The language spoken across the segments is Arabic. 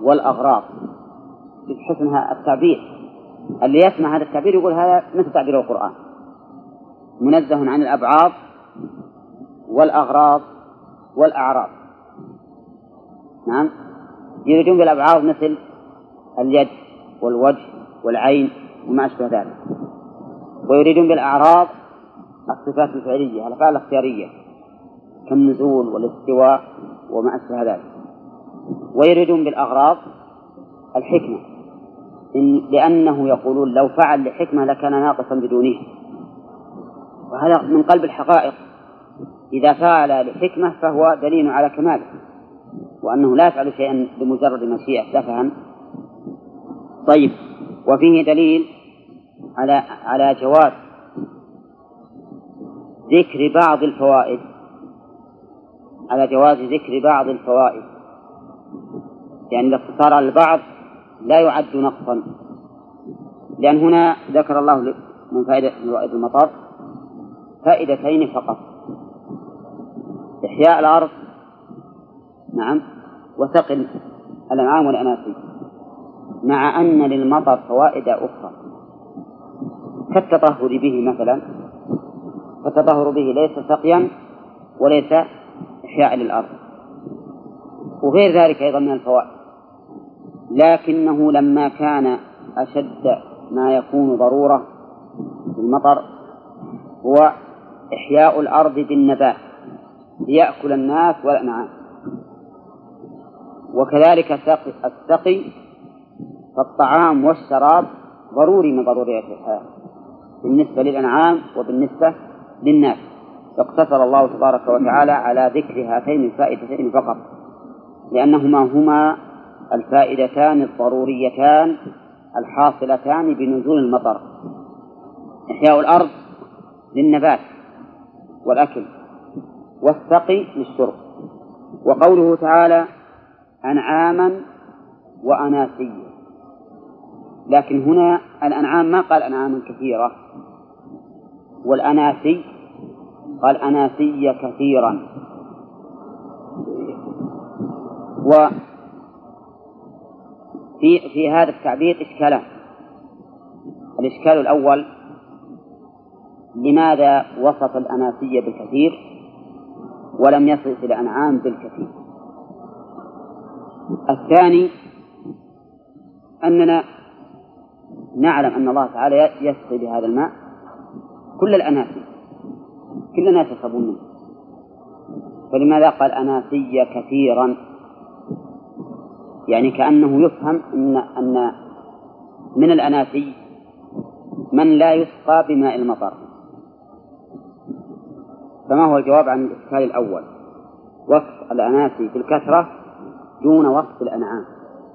والأغراض بحسنها التعبير. اللي يسمع هذا التعبير يقول هذا مثل تعبير القرآن، منزه عن الأبعاض والأغراض والأعراض. نعم، يريدون بالأبعاض مثل اليد والوجه والعين وما أشبه ذلك، ويريدون بالأعراض الصفات الفعلية الأفعال الاختيارية كالنزول والاستواء وما أشبه ذلك، ويريدون بالأغراض الحكمة لأنه يقولون لو فعل لحكمة لكان ناقصا بدونه، وهذا من قلب الحقائق. إذا فعل لحكمة فهو دليل على كماله، وأنه لا يفعل شيئا بمجرد مشيئة سفها. طيب، وفيه دليل على جواز ذكر بعض الفوائد، على جواز ذكر بعض الفوائد، يعني الاقتصار على البعض لا يعد نقصا، لأن هنا ذكر الله من فوائد المطر فائدتين فقط: إحياء الأرض، نعم، وسقي الأنعام والأناسي، مع أن للمطر فوائد أخرى كالتطهر به مثلا، فالتطهر به ليس سقيا وليس إحياء للأرض، وغير ذلك أيضا من الفوائد. لكنه لما كان أشد ما يكون ضرورة بالمطر هو إحياء الأرض بالنبات ليأكل الناس والأنعام، وكذلك السقي فالطعام والشراب ضروري من ضروريات الحياة بالنسبة للأنعام وبالنسبة للناس، فاقتصر الله تبارك وتعالى على ذكر هاتين الفائدتين فقط، لأنهما هما الفائدتان الضروريتان الحاصلتان بنزول المطر: إحياء الأرض للنبات والأكل، والسقي للشرب. وقوله تعالى أنعاما وأناسيا، لكن هنا الأنعام ما قال أنعاما كثيرة، والأناسي قال أناسي كثيرا. وفي هذا التعبير إشكالان: الإشكال الأول لماذا وصف الأناسي بالكثير ولم يصف الأنعام بالكثير؟ الثاني أننا نعلم أن الله تعالى يسقي بهذا الماء كل الأناسي، كل الناس يشربون منه، فلماذا قال أناسي كثيرا؟ يعني كأنه يفهم أن من الأناسي من لا يسقى بماء المطر. فما هو الجواب عن الإشكال الأول؟ وصف الأناسي بالكثرة دون وصف الأنعام.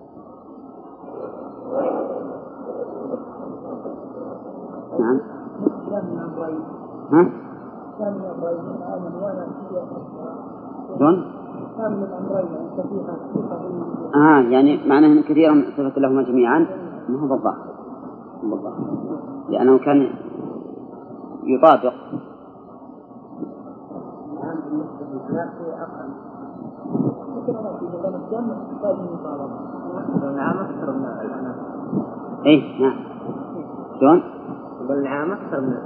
نعم. ها؟ دون؟ يعني معناه أن كثيرا صفة لهما جميعا، ما هو بالضبط، لأنه كان يطابق. إيه نعم. شلون؟ بالنعام أكثر من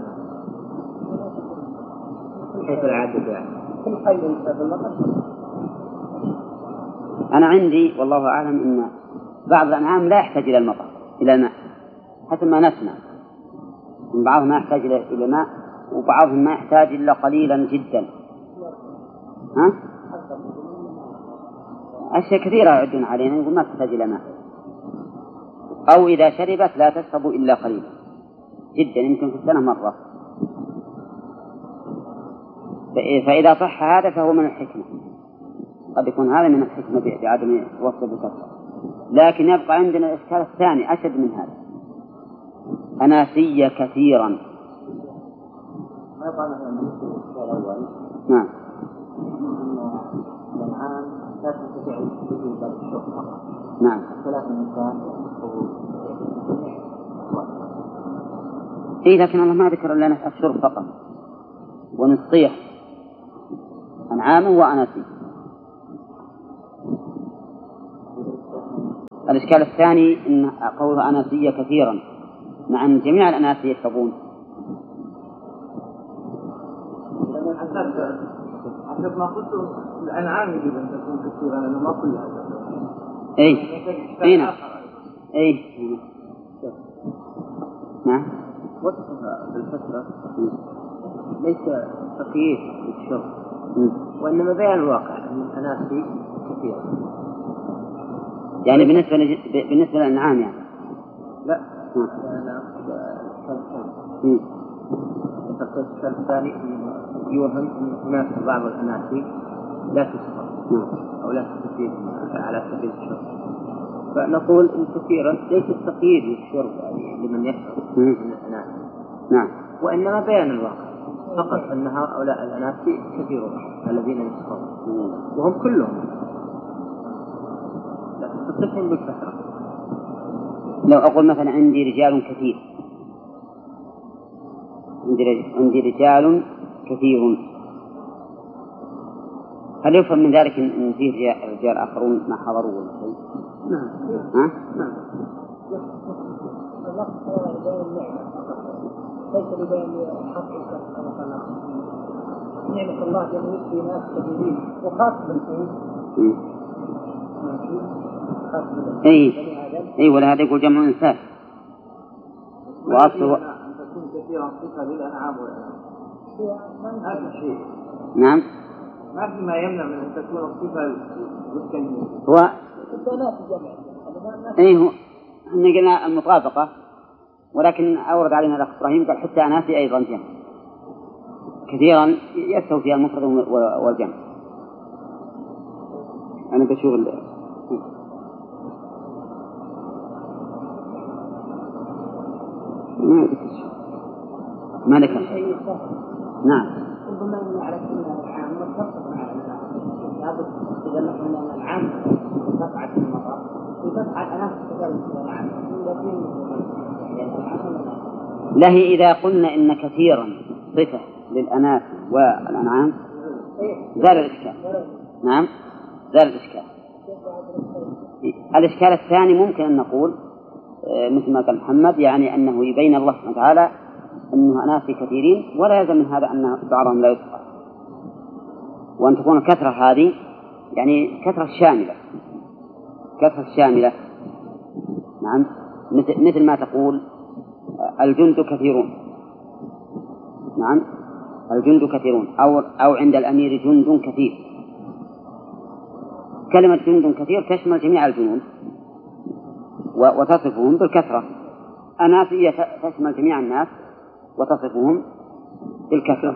حيث العادة يعني. أنا عندي والله أعلم أن بعض الأنعام لا يحتاج إلى المطر، إلى الماء، حسب ما نسمع، من بعضهم ما يحتاج إلى ماء، وبعضهم ما يحتاج إلا قليلا جدا. ها؟ أشياء كثيرة يعدون علينا يقول ما تحتاج إلى ماء، أو إذا شربت لا تشرب إلا قليلا جدا، يمكن في السنة مرة. فإذا صح هذا فهو من الحكمة، قد يكون هذا من الحكمة بعدم وصف بالكثرة. لكن يبقى عندنا الإشكال الثاني أشد من هذا: أناسي كثيرا. نعم. نعم. إيه، لكن الله ما ذكر لنا الشرب فقط، ونصيح أنعام وأناسي. الإشكال الثاني أن قولها أناسية كثيرا مع أن جميع الأناس يشربون. حسب ما قلت الأنعام يجب أن تكون كثيرة لأنه ما كلها. أي نعم. نعم. وصفها بالكثرة ليس تقييد للشرب وإنما بيان الواقع أن الأناس كثيرة. يعني بالنسبة للأنعام يعني. لا. أنا الشرط الثاني يوهم أن هناك بعض الأناسيب لا تسقط أو لا تستفيد على سبيل الشرب، فنقول إن كثيرا ليس التقييد للشرب يعني لمن يشرب من الأناسيب. نعم. وإنما بيان الواقع فقط أن هؤلاء الأناسيب كثيرون الذين يسقطون وهم كلهم لا تصفهم بالكثرة. لو أقول مثلا عندي رجال كثير، عندي رجال كثير، هل يفهم من ذلك أن فيه رجال آخرون ما حضروا ولا شيء؟ نعم. ها؟ نعم. ليس لبيان حق نعمة الله جل في ناس كثيرين وخاصة أي ولهذا يقول جمع إنسان وأصله أن تكون كثيرا صفة للأنعام والأنعام هذا شيء. نعم. ما في ما يمنع من أن تكون الصفة للكلمة. هو هو إحنا قلنا المطابقة، ولكن أورد علينا الأخ إبراهيم قال حتى أناسي أيضا جمع كثيرا يستوي فيها المفرد والجمع. أنا بشوف ما ذكر شيء. نعم. ربما نعرف أن العام متفق مع لابد إذا نحن العام تفعل في المطار وتفعل أناس كذلك العام لا هي إذا قلنا إن كثيرا صفة للأناس والأنعام زال الإشكال. نعم زال الإشكال. الإشكال الثاني ممكن أن نقول مثل ما قال محمد، يعني أنه يبين الله سبحانه وتعالى أنه أناس كثيرين ولا يلزم من هذا أن بعضهم لا يذكر، وأن تكون الكثرة هذه يعني كثرة شاملة. نعم. مثل ما تقول الجند كثيرون. نعم الجند كثيرون أو عند الأمير جند كثير. كلمة جند كثير تشمل جميع الجنود وتصفهم بالكثرة. أناسية تشمل جميع الناس وتصفهم بالكثرة.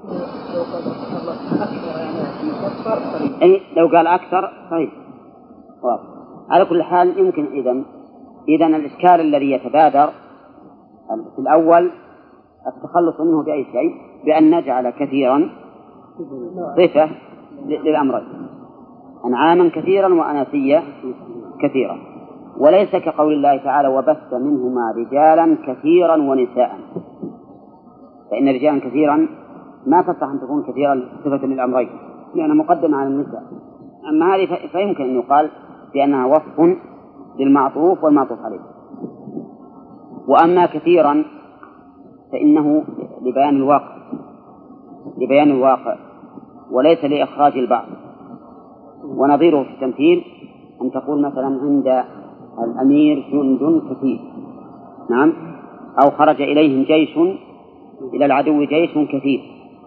أي لو قال أكثر صحيح. على كل حال يمكن إذن الإشكال الذي يتبادر في الأول التخلص منه بأي شيء بأن نجعل كثيرا صفة للأمرين، أنعاما كثيرا وأناسية كثيرا، وليس كقول الله تعالى وبث منهما رجالا كثيرا ونساء، فإن رجالا كثيرا ما تصح أن تكون كثيرا صفة للأمرين لأنها مقدمة على النساء. أما هذه فيمكن أن يقال بأنها وصف للمعطوف والمعطوف عليه. وأما كثيرا فإنه لبيان الواقع وليس لإخراج البعض. ونظيره في التمثيل أن تقول مثلا عند الأمير جند كثير. نعم. أو خرج إليهم جيش، إلى العدو جيش كثير،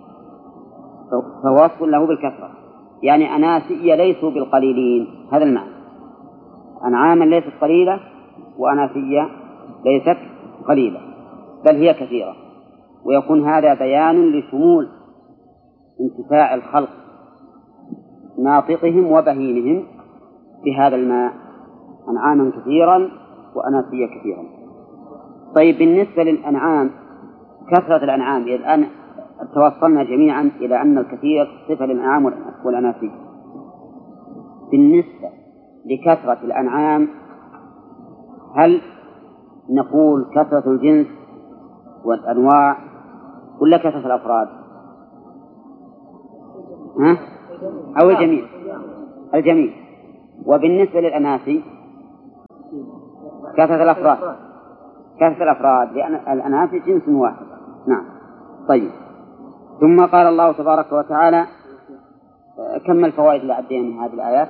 فهو وصف له بالكثرة، يعني أناسية ليسوا بالقليلين. هذا المعنى، أنعاما ليست قليلة وأناسية ليست قليلة بل هي كثيرة. ويكون هذا بيان لشمول انتفاع الخلق ناطقهم وبهيمهم بهذا الماء، أنعاما كثيرا وأناسية كثيرا. طيب بالنسبة للأنعام، كثرة الأنعام الآن توصلنا جميعا إلى أن الكثير صفة للأنعام والأناسية. بالنسبة لكثرة الأنعام هل نقول كثرة الجنس والأنواع ولا كثرة الأفراد؟ أو الجميع؟ الجميع. وبالنسبة للأناسي كثرة الأفراد، كثرة الأفراد، لأن الأنعام في جنس واحد. نعم. طيب، ثم قال الله تبارك وتعالى كم الفوائد اللي عدينا من هذه الآيات؟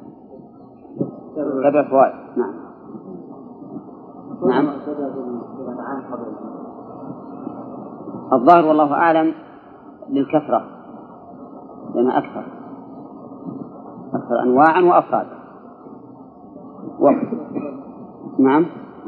7 فوائد. نعم. نعم. الظاهر والله أعلم للكثرة، لأن أكثر أنواعا وأفراد. نعم.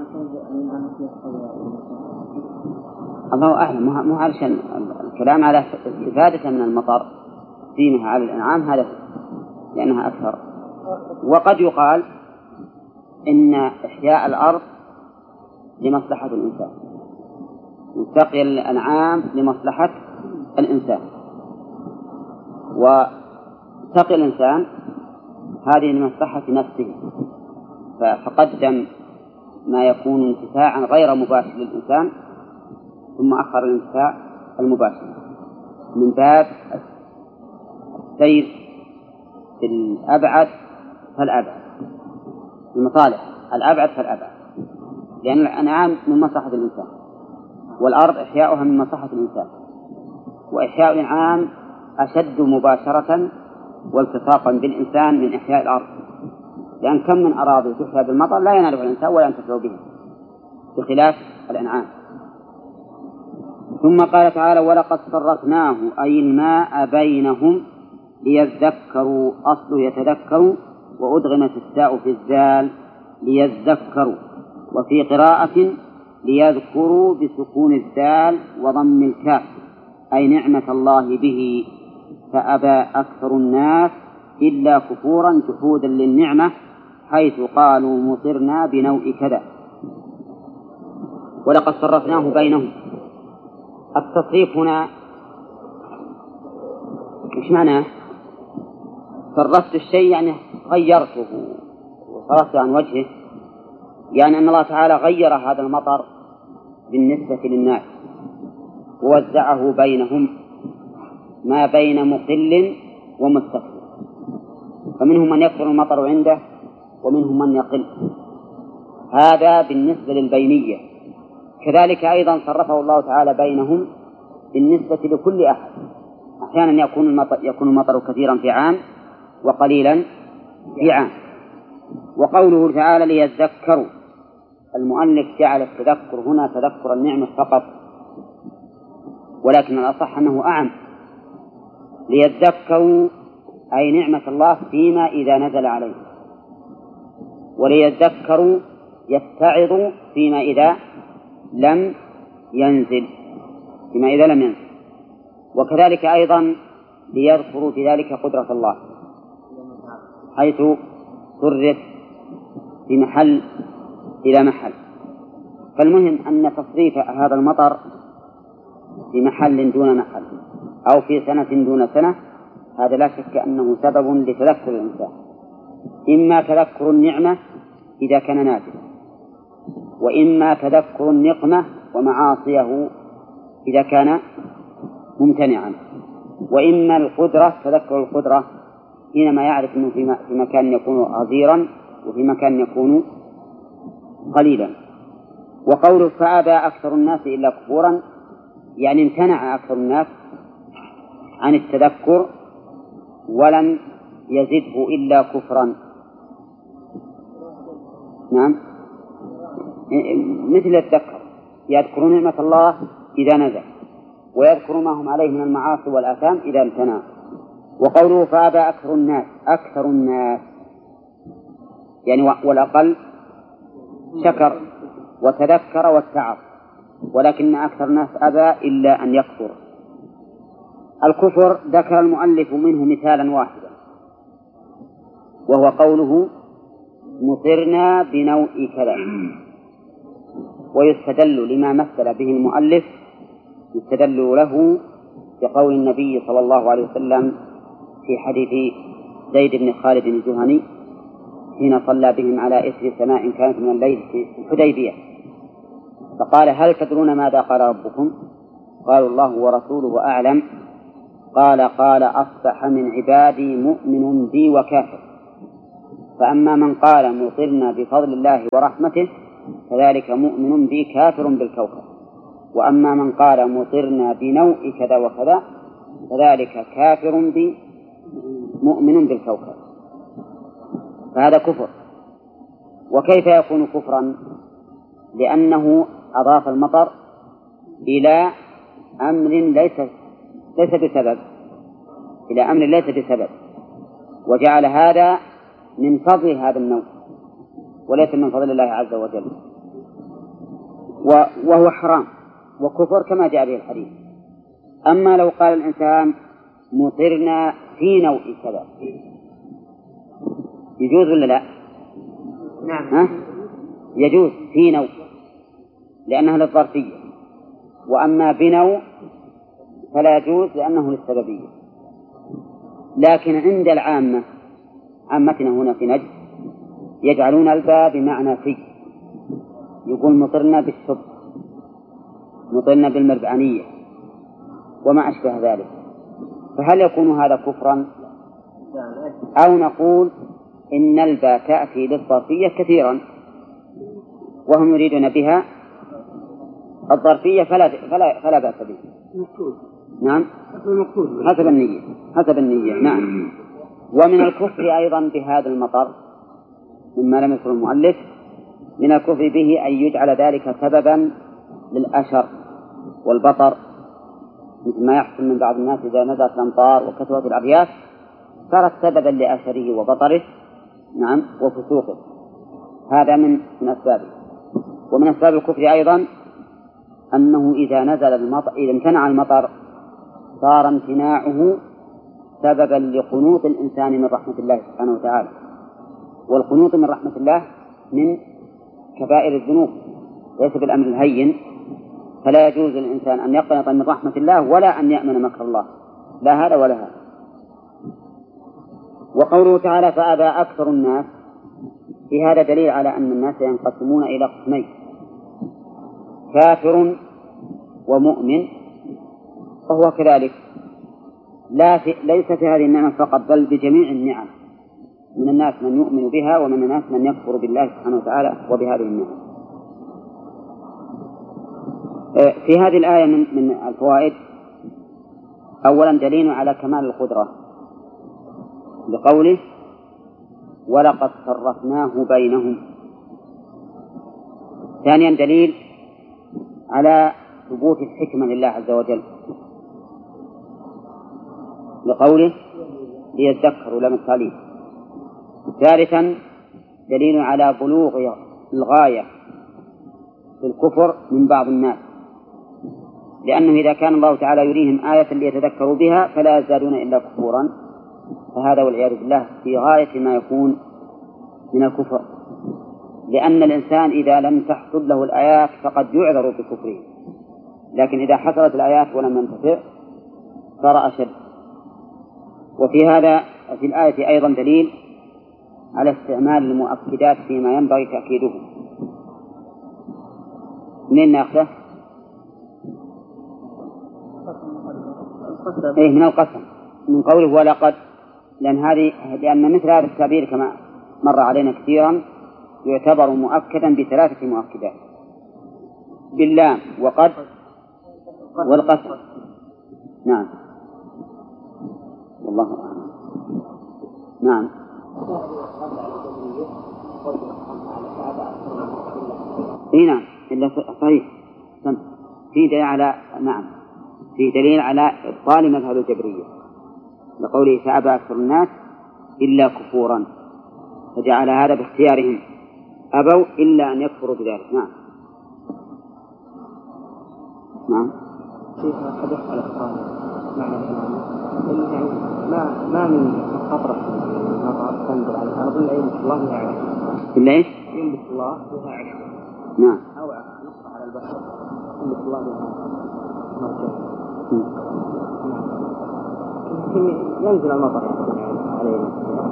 الله أعلم، مو علشان الكلام على استفادة من المطر فيها على الأنعام، هذا لأنها أكثر. وقد يقال إن إحياء الأرض لمصلحة الإنسان، وسقي الأنعام لمصلحة الإنسان، وسقي الإنسان هذه لمصلحة نفسه، فقدم ما يكون انتفاعا غير مباشر للإنسان ثم أخر الانتفاع المباشر من باب السير في الأبعد فالأبعد، المصالح الأبعد فالأبعد، لأن الأنعام من مصلحة الإنسان، والأرض إحياؤها من مصلحة الإنسان، وإحياء الأنعام أشد مباشرة والتصاقا بالإنسان من إحياء الأرض، لأن كم من أراضي تحيا بالمطر لا ينالها الإنسان ولا ينتفع به بخلاف الأنعام. ثم قال تعالى ولقد صرفناه أي الماء بينهم ليذكروا، أصله يتذكروا، وأدغمت التاء في الزال ليذكروا، وفي قراءة ليذكروا بسكون الزال وضم الكاف، أي نعمة الله به، فأبى أكثر الناس إلا كفورا جحودا للنعمة، حيث قالوا مطرنا بنوء كذا. ولقد صرفناه بينهم. التصريف هنا إيش معناه؟ صرفت الشيء يعني غيرته وصرفته عن وجهه، يعني أن الله تعالى غير هذا المطر بالنسبة للناس ووزعه بينهم ما بين مقل ومستكثر، فمنهم من يكثر المطر عنده ومنهم من يقل، هذا بالنسبة للبينية. كذلك أيضا صرفه الله تعالى بينهم بالنسبة لكل أحد، أحيانا يكون المطر كثيرا في عام وقليلا في عام. وقوله تعالى ليذكروا، المؤلف جعل التذكر هنا تذكر النعمة فقط، ولكن الأصح أنه أعم، ليذكروا أي نعمة الله فيما إذا نزل عليه، وليذكروا يتعظوا فيما إذا لم ينزل، وكذلك أيضا ليذكروا في ذلك قدرة الله، حيث صرف في محل إلى محل. فالمهم أن تصريف هذا المطر في محل دون محل أو في سنة دون سنة، هذا لا شك أنه سبب لتذكر الإنسان، إما تذكر النعمة إذا كان نازلا، وإما تذكر النقمة ومعاصيه إذا كان ممتنعا، وإما القدرة تذكر القدرة حينما يعرف أنه في مكان يكون غزيرا وفي مكان يكون قليلا. وقوله فأبى أكثر الناس إلا كفورا، يعني امتنع أكثر الناس عن التذكر ولم يزده إلا كفرا. نعم، مثل الذكر، يذكر نعمة الله إذا نزل، ويذكر ما هم عليه من المعاصي والآثام إذا امتنع. وقوله فأبى أكثر الناس يعني والأقل شكر وتذكر واتعظ، ولكن أكثر الناس أبى إلا أن يكفر. الكفر ذكر المؤلف منه مثالا واحدا، وهو قوله مطرنا بنوء كذا، ويستدل لما مثل به المؤلف، يستدل له بقول النبي صلى الله عليه وسلم في حديث زيد بن خالد الجهني حين صلى بهم على إثر سماء كانت من الليل في الحديبية، فقال هل تدرون ماذا قال ربكم؟ قالوا الله ورسوله أعلم. قال أصبح من عبادي مؤمن بي وكافر، فأما من قال مطرنا بفضل الله ورحمته فذلك مؤمن بي كافر بالكوكب. وأما من قال مطرنا بنوء كذا وكذا فذلك كافر بي مؤمن بالكوكب، فهذا كفر. وكيف يكون كفرا؟ لأنه أضاف المطر إلى أمر ليس بسبب، إلى أمر ليس بسبب، وجعل هذا من فضل هذا النوع وليس من فضل الله عز وجل، وهو حرام وكفر كما جاء به الحديث. أما لو قال الإنسان مطرنا في نوع كذا يجوز ولا لا؟ نعم. يجوز في نوع لأنها للظرفية، وأما بنوع فلا يجوز لأنه للسببية. لكن عند عامتنا هنا في نجد يجعلون الباء بمعنى في، يقول مطرنا بالشب، مطرنا بالمربعانية وما أشبه ذلك. فهل يكون هذا كفرا؟ أو نقول إن الباء تأتي للظرفية كثيرا وهم يريدون بها الظرفية فلا بأس به. نعم، حسب النية. نعم. ومن الكفر أيضا بهذا المطر مما لم يذكر المؤلف، من الكفر به أن يجعل ذلك سببا للأشر والبطر، مثل ما يحصل من بعض الناس إذا نزلت الأمطار وكثرت الأرياح صارت سببا لأشره وبطره. نعم، وفسوقه. هذا من أسبابه. ومن أسباب الكفر أيضا أنه إذا امتنع المطر صار امتناعه سببا لقنوط الإنسان من رحمة الله سبحانه وتعالى، والقنوط من رحمة الله من كبائر الذنوب ليس بالأمر الهين، فلا يجوز للإنسان أن يقنط من رحمة الله ولا أن يأمن مكر الله، لا هذا ولا هذا. وقوله تعالى فأبى أكثر الناس، في هذا دليل على أن الناس ينقسمون إلى قسمين، كافر ومؤمن. وهو كذلك ليس في هذه النعمة فقط بل بجميع النعم، من الناس من يؤمن بها ومن الناس من يكفر بالله سبحانه وتعالى وبهذه النعم. في هذه الآية من الفوائد أولا دليل على كمال القدرة لقوله ولقد صرفناه بينهم. ثانيا دليل على ثبوت الحكمة لله عز وجل لقوله ليذكروا لم التعليم. ثالثا دليل على بلوغ الغاية في الكفر من بعض الناس، لأنه إذا كان الله تعالى يريهم آية ليتذكروا بها فلا يزدادون إلا كفورا، فهذا والعياذ بالله في غاية ما يكون من الكفر، لأن الإنسان إذا لم تحصل له الآيات فقد يعذر بكفره، لكن إذا حصلت الآيات ولم ينتفع صار أشد. وفي هذا في الآية أيضا دليل على استعمال المؤكدات فيما ينبغي تأكيده. منين نأخذه؟ من القسم، من قوله ولقد، لأن مثل هذا التعبير كما مر علينا كثيرا يعتبر مؤكدا بثلاثة مؤكدات، باللام وقد والقسم. نعم، والله أعلم. نعم. نعم، إلا صحيح. في دليل على في دليل على إبطال مذهب الجبرية لقوله فأبى أكثر الناس إلا كفورا، فجعل هذا باختيارهم، أبوا إلا أن يكفروا بذلك. نعم. نعم. كيف حدث على القرآن معنى يعني ما من خطرة المطر تنزل على الأرض إلا ينبت الله بها عشرة. إلا إيش؟ ينبت الله بها عشرة. نعم. أو نص على البحر ينبت الله بها مرجع. ينزل المطر علينا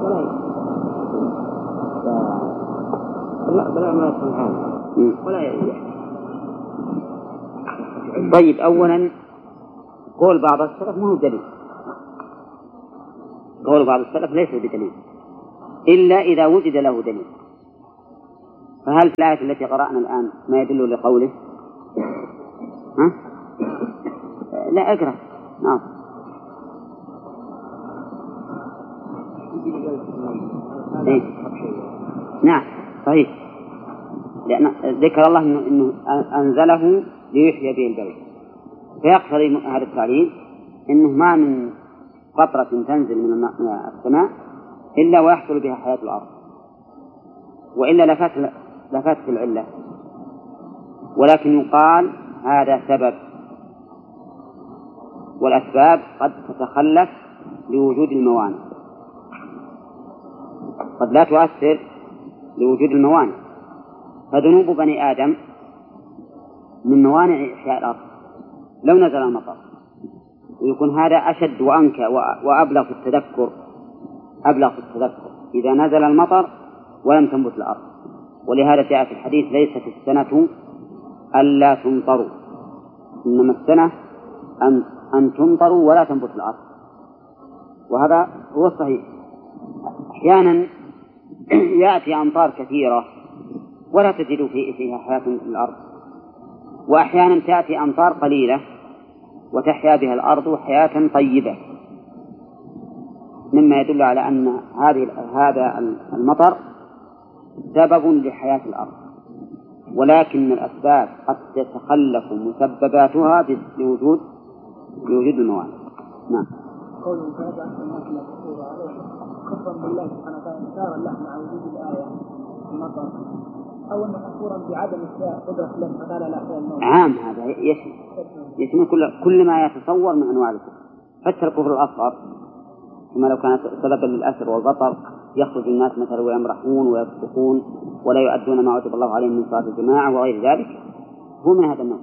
ولا بلا ما سبحانه ولا يحكي. طيب، أولا قول بعض السلف ما هو دليل، قول بعض السلف ليس بدليل إلا إذا وجد له دليل. فهل في الآية التي قرأنا الآن ما يدل لقوله؟ ها؟ لا أقرأ. نعم. إيه؟ نعم صحيح، لأن ذكر الله إنه أنزله ليحيي به البلد، فيقتضي هذا التعليل إنه ما من قطرة تنزل من السماء إلا ويحصل بها حياة الأرض، وإلا لفات العلة. ولكن يقال هذا سبب، والأسباب قد تتخلف لوجود الموانع، قد لا تؤثر لوجود الموانع. فذنوب بني آدم من موانع إحياء الأرض لو نزل المطر، ويكون هذا أشد وأنكى وأبلغ في التذكر، إذا نزل المطر ولم تنبت الأرض. ولهذا جاء في الحديث ليست السنة ألا تمطروا، إنما السنة أن تمطروا ولا تنبت الأرض، وهذا هو الصحيح. أحيانا يأتي أمطار كثيرة ولا تجد فيها حياة في الأرض، وأحيانا تأتي أمطار قليلة وتحيا بها الأرض حياة طيبة، مما يدل على أن هذا المطر سبب لحياة الأرض، ولكن الأسباب قد تتخلف مسبباتها بوجود الموانع. نعم. قول هذا الناس لا تقول عليه كفرا بالله سبحانه وتعالى إنكارا له مع وجود الآية المطر، أو أنه كفورا بعدم قدرة الله تعالى على إحياء الموت. عام هذا يشمل كل ما يتصور من أنواع الكفر، حتى الكفر الأصغر، كما لو كانت سببا للأسر والبطر، يخرج الناس مثلا ويمرحون ويصدقون ولا يؤدون ما وجب الله عليهم من صلاة الجماعة وغير ذلك، هو من هذا النوع.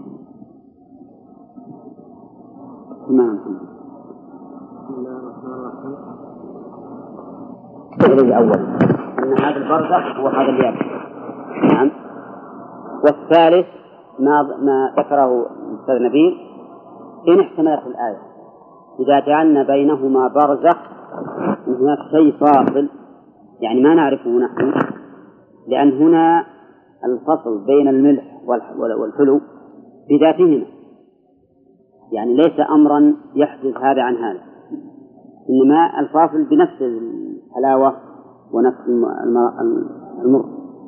الأول أن هذا البرزخ هو هذا اليابس. نعم. والثالث ما ذكره الأستاذ نبيل، إن احتملت الآية إذا جعلنا بينهما برزخ هناك شيء فاصل، يعني ما نعرفه نحن، لأن هنا الفصل بين الملح والحلو بذاتهما، يعني ليس أمرا يحدث هذا عن هذا، إنما الفاصل بنفس الحلاوة ونفس المر،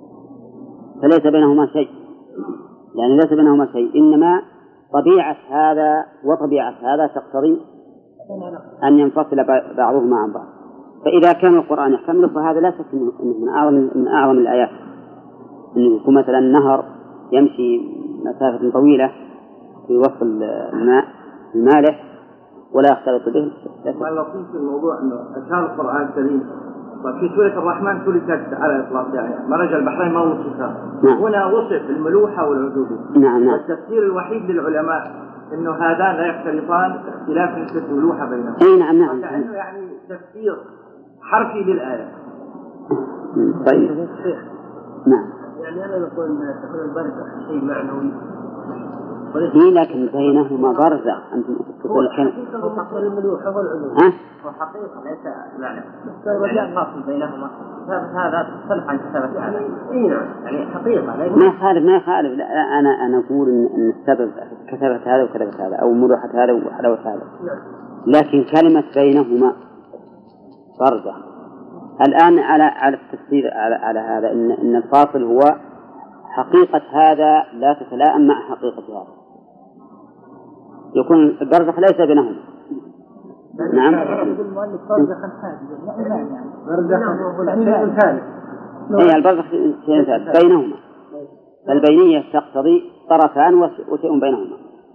فليس بينهما شيء، يعني ليس بينهما شيء، إنما طبيعة هذا وطبيعة هذا تقتضي أن ينفصل بعضهما عن بعض. فإذا كان القرآن يحتمله فهذا لا شك أنه من أعظم الآيات، أنه يكون مثلا نهر يمشي مسافة طويلة في وسط الماء المالح ولا يختلط به. واللطيف في الموضوع أنه أشار القرآن الكريم في سورة الرحمن سلكت على الإطلاق، يعني مرج البحرين ما وصفها. نعم. هنا وصف الملوحة والعذوبة. نعم. والتفسير الوحيد للعلماء أنه هذان لا يختلطان اختلاف نسبة الملوحة بينهم. أي نعم. نعم. كأنه يعني تفسير حرفي للآية. طيب. نعم. يعني أنا نقول أن تكون البرزخ شيء معنوي، لكن بينهما برزخ. أنتم تقول الكلام. هو حقيقة الملوحة والعذوبة. هو حقيقة ليس معنى. وجاء فاصل بينهما. هذا تختلف عن كتابة هذا. يعني حقيقة. ما يخالف. لا أنا أقول إن السبب كتابة هذا وكتابة هذا، أو ملوحة هذا وحلاوة هذا. لكن كلمة بينهما برزخ. الآن على التفسير على هذا إن الفاصل هو حقيقة هذا لا تتلائم مع حقيقة هذا، يكون البرزخ ليس بينهما. نعم. أي البرزخ شيء ثالث بينهما، فالبينية تقتضي طرفان وشيء بينهما.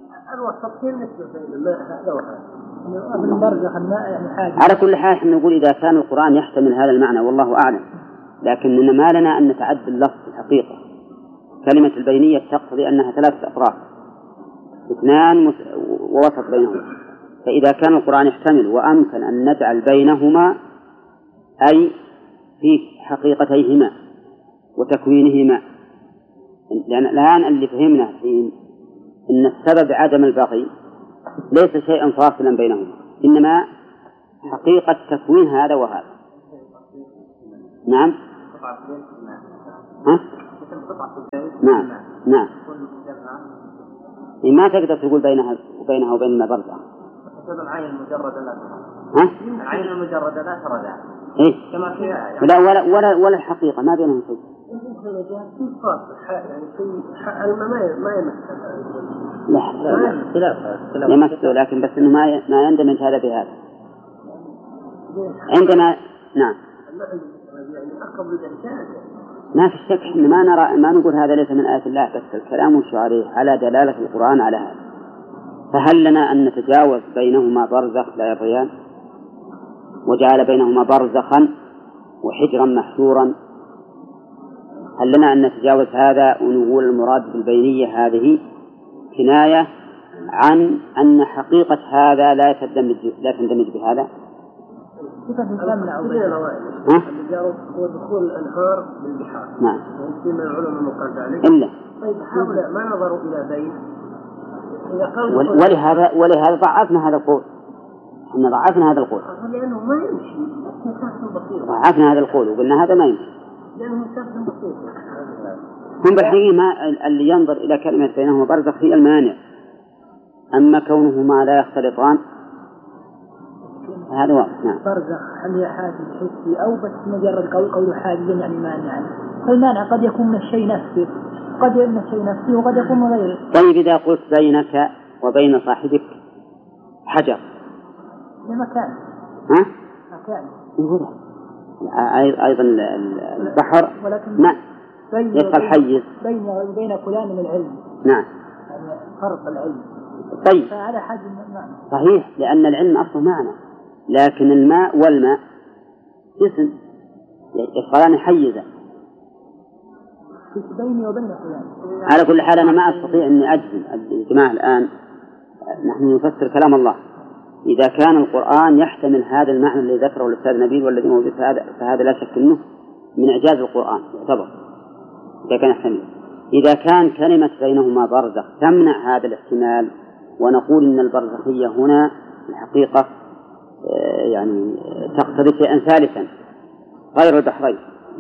على كل حال احنا نقول إذا كان القرآن يحتمل هذا المعنى والله أعلم، لكننا ما لنا أن نتعدى اللفظ الحقيقة. كلمة البينية تقتضي أنها ثلاثة أطراف، اثنان ووسط بينهما، فإذا كان القرآن يحتمل وأمكن أن نجعل بينهما أي في حقيقتيهما وتكوينهما، لأن الآن اللي فهمنا حين إن السبب عدم البغي ليس شيئا فاصلا بينهما، إنما حقيقة تكوين هذا وهذا. نعم. نعم نعم. ما تقدر تقول بينها وبين ما برزخ. العين المجردة لا ها؟ العين المجردة لا ترى ذلك. إيه؟ كما في يعني لا ولا الحقيقة ما بينهم شيء. يعني شيء ما يمثل. لا يمثل، لكن بس إنه ما يندمج هذا بهذا. عندما نعم. ما في شك، إحنا ما نقول هذا ليس من آيات الله، بس الكلام وش عليه على دلالة القرآن على هذا. فهل لنا أن نتجاوز بينهما برزخ لا يبغيان، وجعل بينهما برزخا وحجرا محجورا؟ هل لنا أن نتجاوز هذا ونقول المراد بالبينية هذه كناية عن أن حقيقة هذا لا تندمج بهذا؟ هو دخول الأنهار بالبحار. نعم. ومن العلماء مقال ذلك. إلا. طيب هؤلاء ما نظروا إلى بين. ولهذا ضعفنا هذا القول. إن ضعفنا هذا القول. لأنه ما يمشي. مسافة بسيطة. ضعفنا هذا القول وقلنا هذا ما يمشي. لأنه مسافة بسيطة. هم بالحقيقة ما اللي ينظر إلى كلمة بينهما برزخ هي المانع. أما كونهما لا يختلطان هذا واضح. نعم. برزخ هل هي حاجز حسي أو بس مجرد قول حاجزا يعني مانعا؟ فالمانع قد يكون من الشيء نفسه، قد يكون من الشيء نفسه وقد يكون من غيره. طيب إذا قلت بينك وبين صاحبك حجر لمكان. ها؟ مكان. يقول أيضا البحر ما يدخل حيز بيني وبين فلان من العلم. نعم. يعني فرق العلم. طيب. فهذا حاجز معنى. صحيح، لأن العلم أصله معنى، لكن الماء والماء جسم يدخلان حيزا. بيني وبين فلان. على كل حال أنا ما أستطيع أني أجزم. الجماعة الآن نحن نفسر كلام الله، إذا كان القرآن يحتمل هذا المعنى الذي ذكره الأستاذ نبيل والذي موجود فهذا لا شك أنه من إعجاز القرآن يعتبر، إذا كان يحتمل. إذا كان كلمة بينهما برزخ تمنع هذا الاحتمال، ونقول إن البرزخية هنا الحقيقة يعني تقتضي شيئا ثالثا غير البحرين،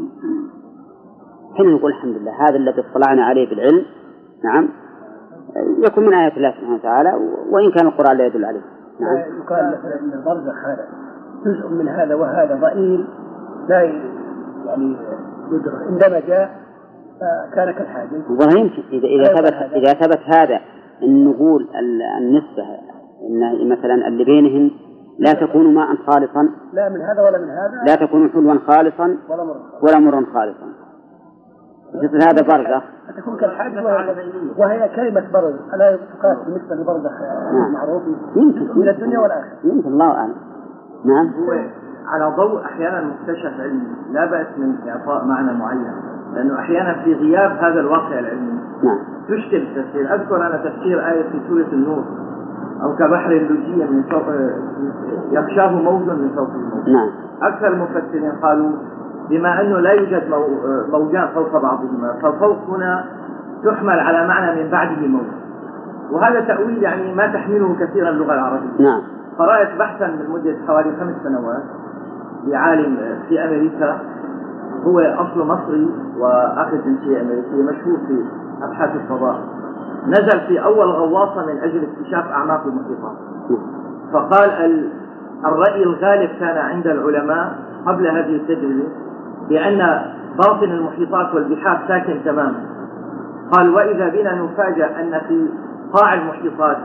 حين نقول الحمد لله هذا الذي اطلعنا عليه بالعلم نعم يكون من آيات الله سبحانه وتعالى، وإن كان القرآن لا يدل عليه. نعم. يقال مثلا أن البرزخ هذا جزء من هذا وهذا ضئيل لا يعني يدرك، عندما جاء كان كالحاجز. ويمكن إذا ثبت هذا أن نقول النسبة إن مثلا اللي بينهم لا تكون ماء خالصا، لا من هذا ولا من هذا، لا تكون حلوا خالصا ولا مرا خالصا، مثل هذا برزخ تكون كالحاجز وهي كلمة برزخ ألا تقاس بالنسبة لبرزخ معروف يمكن من الدنيا والآخرة. يمكن الله أعلم. نعم. هو على ضوء أحيانا مكتشف علمي لا بأس من إعطاء معنى معين، لأنه أحيانا في غياب هذا الواقع العلمي نعم. تشكل التفسير. أذكر أنا تفسير آية في سورة النور أو كبحر لجي من فوق يغشاه موج من فوق الموج. نعم. أكثر المفسرين قالوا بما أنه لا يوجد موجان فوق بعضهما، فالفوق هنا تحمل على معنى من بعده موج، وهذا تأويل يعني ما تحمله كثيرا اللغة العربية. نعم. قرأت بحثا من مدة حوالي 5 سنوات لعالم في أمريكا، هو أصله مصري وأخذ جنسية أمريكية، مشهور في أبحاث الفضاء. نزل في أول غواصة من أجل اكتشاف أعماق المحيطات، فقال الرأي الغالب كان عند العلماء قبل هذه التجربة بأن باطن المحيطات والبحار ساكن تماما. قال وإذا بنا نفاجأ أن في قاع المحيطات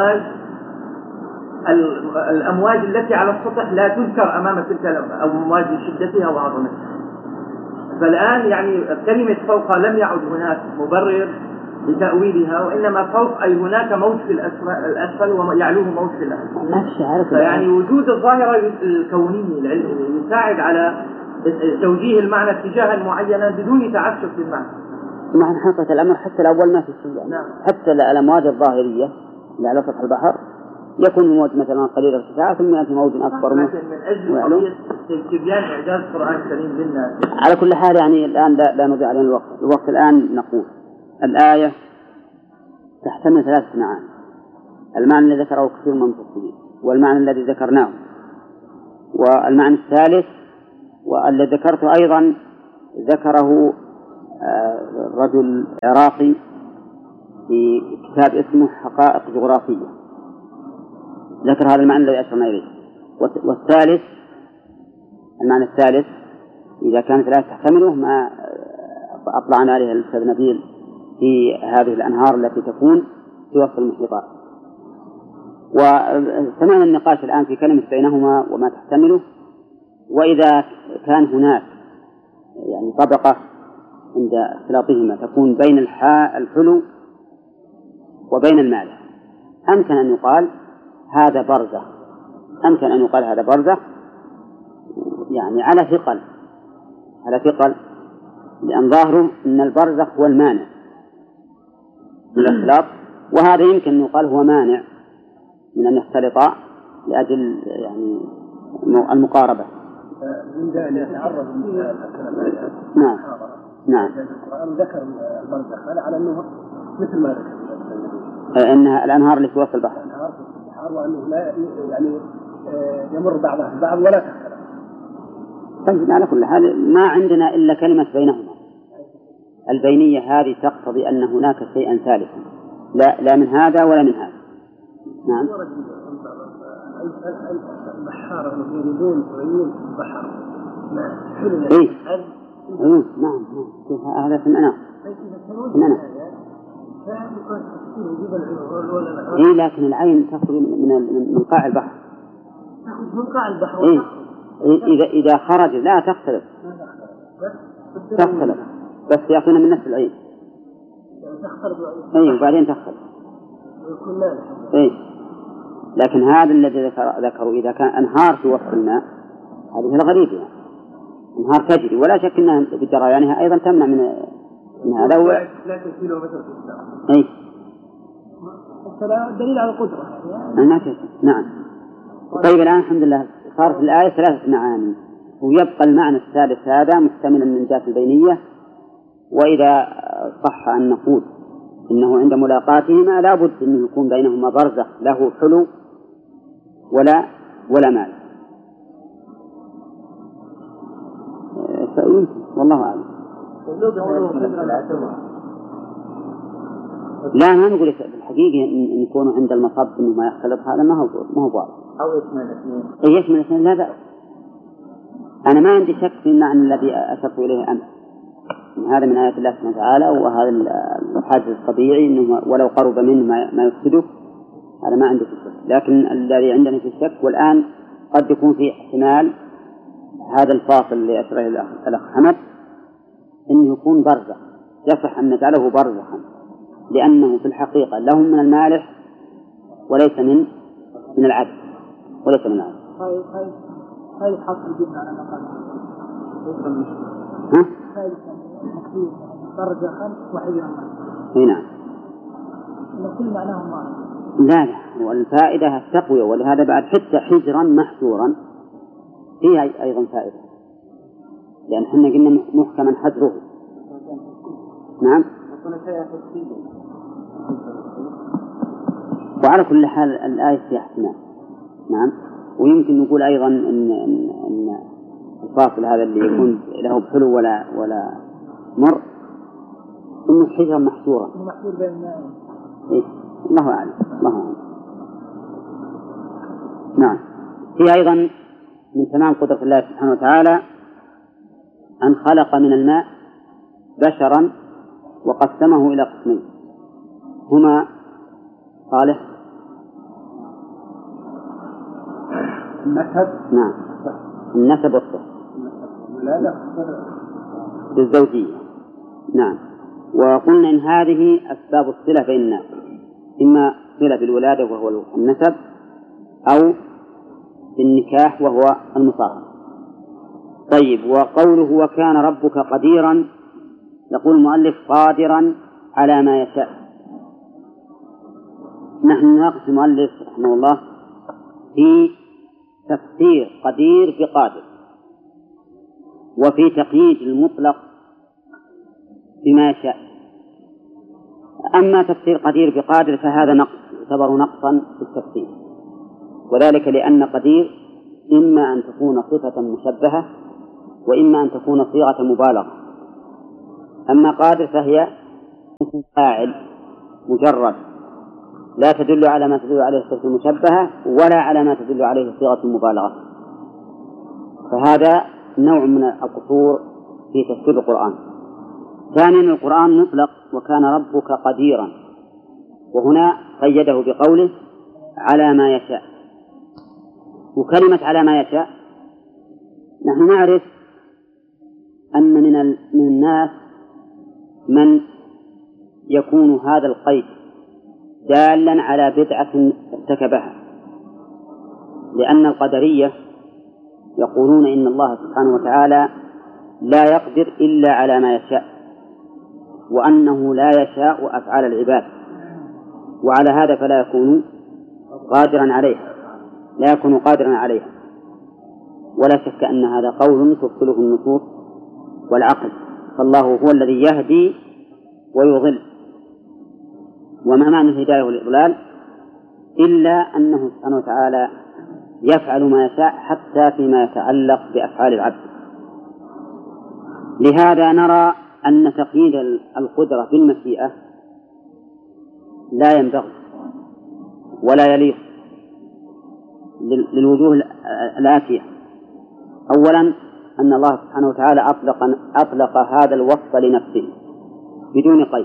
الأمواج التي على السطح لا تذكر أمام تلك الأمواج لشدتها وعظمتها. فالآن يعني كلمة فوق لم يعد هناك مبرر لتأويلها، وإنما فوق أي هناك موج في الأسفل ويعلوه موج في الأسفل. فيعني وجود الظاهرة الكونية العلمية يساعد على توجيه المعنى اتجاها معينا بدون تعسف في المعنى. مع حقيقة الأمر حتى الأول ما في شيء. نعم. حتى الأمواج الظاهرية اللي على سطح البحر يكون موج مثلا قليل ارتفاع ثم يأتي موج أكبر منه. لكن من أجل قضية تبيان إعجاز القرآن الكريم للناس. على كل حال يعني الآن لا نضيع علينا الوقت الآن نقول الآية تحتمل 3 معاني: المعنى الذي ذكره كثير من المفسرين، والمعنى الذي ذكرناه، والمعنى الثالث والذي ذكرته أيضا ذكره رجل عراقي في كتاب اسمه حقائق جغرافية، ذكر هذا المعنى الذي أشرنا إليه. والثالث، المعنى الثالث إذا كانت الآية تحتمله ما أطلعنا عليه الأستاذ نبيل في هذه الأنهار التي تكون في وسط المحيطات. وسمعنا النقاش الآن في كلمة بينهما وما تحتمله. وإذا كان هناك يعني طبقة عند اختلاطهما تكون بين الحلو وبين المالح، أمكن أن يقال هذا برزخ، أمكن أن يقال هذا برزخ يعني على ثقل، لأن ظاهره أن البرزخ هو المانع من الاختلاط، وهذا يمكن أن يقال هو مانع من أن يختلطا لأجل يعني المقاربة. من ذلك يتعرض نعم نعم. القرآن ذكر البرزخ على أنه مثل ما ذكر أنها الأنهار اللي في وسط البحر، الأنهار في البحر، وأنه لا يعني يمر بعضها البعض ولا تختلف. طيب على كل حال ما عندنا إلا كلمة بينهما. البينية هذه تقتضي أن هناك شيئا ثالثا، لا من هذا ولا من هذا. نعم. البحار يريدون عيون البحر إيه نعم هذا سمعنا. إيه لكن العين تخرج من قاع البحر. من قاع البحر. إيه إذا خرج لا تختلف بس يأخذون من نفس العين. إيه وبعدين تختلف. إيه لكن هذا الذي ذكروا إذا كان أنهار في وسط الماء هذه الغريبة يعني. أنهار تجري ولا شك أنها بجريانها أيضا تمنع من هذا لا تسيله مثل الإسلام. إيه دليل على القدرة نعم. طيب الآن الحمد لله صارت الآية 3 معاني، ويبقى المعنى الثالث هذا محتملا من جهة البينية. وإذا صح أن نقول إنه عند ملاقاتهما لا بد أن يكون بينهما برزخ له حلو ولا مال. فيمكن والله أعلم. لا ما نقول بالحقيقة إن يكونوا عند المصب إنه ما يختلط، هذا ما هو واضح. أو يشمل الاثنين. يشمل الاثنين لا بأس. أنا ما عندي شك في المعنى الذي أشرت إليه أمس، هذا من آيات الله سبحانه وتعالى، وهذا الحاجز الطبيعي إنه ولو قرب منه ما يفسده، هذا ما عندي في الشك. لكن الذي عندنا في الشك والآن قد يكون في احتمال هذا الفاصل اللي أشره الأخ حمد إنه يكون برزخ، يصح أن نجعله برزخا لأنه في الحقيقة لهم من المالح وليس من العدل وليس من العدل. هاي حاصل جدا على مقام تكفير برزخا وحجرا. نعم. كل معناهم واحد. لا والفائدة التقوية، ولهذا بعد حتى حجرا محجورا فيها أيضا فائدة، لأن احنا قلنا محكما حجره. نعم. وعلى كل حال الآية فيها احتمال. نعم. ويمكن نقول أيضا إن الفاصل هذا اللي يكون له بحلو ولا مر إنه حجرا محجورا. محجور بين الماء. إيه الله أعلم. نعم. في أيضا من تمام قدرة الله سبحانه وتعالى أن خلق من الماء بشرا وقسمه إلى قسمين هما صالح النسب. نعم النسب والصهر بالزوجية. نعم. وقلنا إن هذه أسباب الصلة بين الناس، إما صلة بالولادة وهو النسب، أو بالنكاح وهو المصاهرة. طيب وقوله وكان ربك قديرا، يقول المؤلف قادرا على ما يشاء. نحن نناقش المؤلف رحمه الله في تفسير قدير بقادر، وفي تقييد المطلق بما يشاء. أما تفسير قدير بقادر فهذا نقص، يعتبر نقصا في التفسير، وذلك لأن قدير إما أن تكون صفة مشبهة وإما أن تكون صيغة مبالغة. أما قادر فهي فاعل مجرد، لا تدل على ما تدل عليه الصيغة المشبهة ولا على ما تدل عليه صيغة المبالغة. فهذا نوع من القصور في تفسير القرآن. ثانيا القرآن مطلق وكان ربك قديرا، وهنا قيده بقوله على ما يشاء. وكلمة على ما يشاء نحن نعرف أن من الناس من يكون هذا القيد دالا على بدعة ارتكبها، لأن القدرية يقولون إن الله سبحانه وتعالى لا يقدر إلا على ما يشاء، وأنه لا يشاء أفعال العباد، وعلى هذا فلا يكون قادرا عليها، لا يكون قادرا عليها. ولا شك أن هذا قول تبطله النصوص والعقل، فالله هو الذي يهدي ويضل، وما معنى الهداية والإضلال إلا أنه سبحانه وتعالى يفعل ما يشاء حتى فيما يتعلق بأفعال العبد. لهذا نرى أن تقييد القدرة بالمشيئة لا ينبغي ولا يليق للوجوه الآتية. أولا أن الله سبحانه وتعالى أطلق هذا الوصف لنفسه بدون قيد،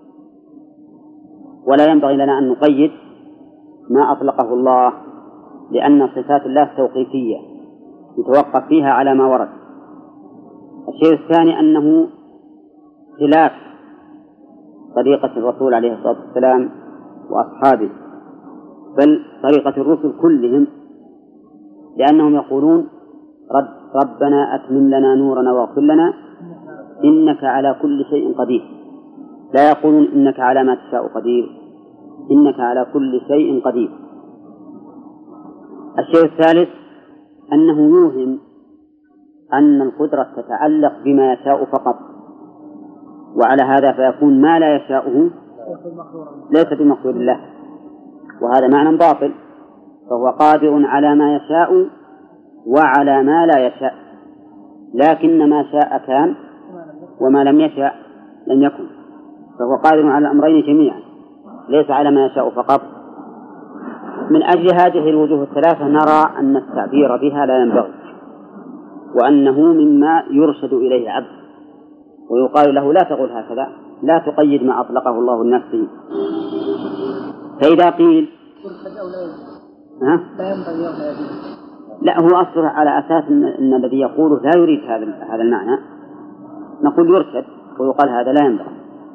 ولا ينبغي لنا أن نقيد ما أطلقه الله، لأن صفات الله توقيفية يتوقف فيها على ما ورد. الشيء الثاني أنه خلاف طريقة الرسول عليه الصلاة والسلام وأصحابه، بل طريقة الرسل كلهم، لأنهم يقولون ربنا أتمم لنا نورنا واغفر لنا إنك على كل شيء قدير، لا يقولون إنك على ما تشاء قدير، إنك على كل شيء قدير. الشيء الثالث أنه يوهم أن القدرة تتعلق بما يشاء فقط، وعلى هذا فيكون ما لا يشاءه ليس بمقدور الله، وهذا معنى باطل. فهو قادر على ما يشاء وعلى ما لا يشاء، لكن ما شاء كان وما لم يشاء لم يكن، فهو قادر على الأمرين جميعا ليس على ما يشاء فقط. من أجل هذه الوجوه الثلاثة نرى أن التعبير بها لا ينبغي، وأنه مما يرشد إليه العبد، ويقال له لا تقول هكذا، لا تقيد ما أطلقه الله لنفسه. فإذا قيل لا هو أصله على أساس أن الذي يقوله لا يريد هذا المعنى، نقول يرشد ويقال هذا لا ينبغي.